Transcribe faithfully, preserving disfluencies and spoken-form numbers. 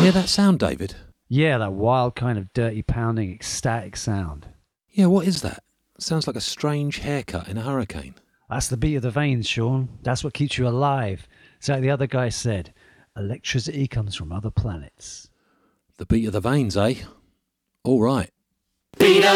hear that sound, David? Yeah, that wild kind of dirty pounding ecstatic sound. Yeah, what is that? Sounds like a strange haircut in a hurricane. That's the beat of the veins, Sean. That's what keeps you alive. It's like the other guy said, electricity comes from other planets. The beat of the veins, eh? All right. Beat